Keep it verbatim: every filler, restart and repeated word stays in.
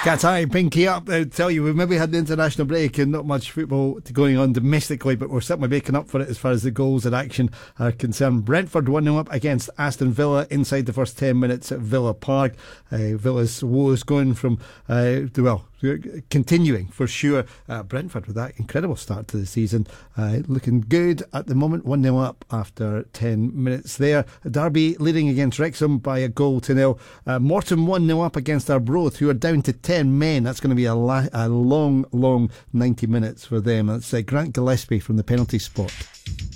Cat's Eye, Pinky Up. I'll tell you, we've maybe had the international break and not much football going on domestically, but we're certainly making up for it as far as the goals and action are concerned. Brentford one nil up against Aston Villa inside the first ten minutes at Villa Park. Uh, Villa's woes going from, uh, well, continuing for sure. uh, Brentford with that incredible start to the season, uh, looking good at the moment. one nil up after ten minutes there. Derby leading against Wrexham by a goal to nil. uh, Morton one nil up against Arbroath, who are down to ten men. That's going to be a, la- a long long ninety minutes for them. That's uh, Grant Gillespie from the penalty spot.